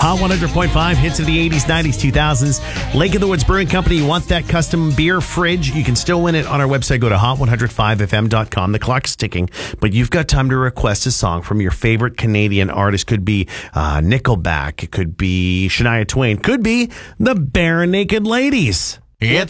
Hot 100.5 hits of the 80s, 90s, 2000s. Lake of the Woods Brewing Company. You want that custom beer fridge? You can still win it on our website. Go to hot105fm.com. The clock's ticking, but you've got time to request a song from your favorite Canadian artist. Could be Nickelback. It could be Shania Twain. Could be the Bare Naked Ladies. It's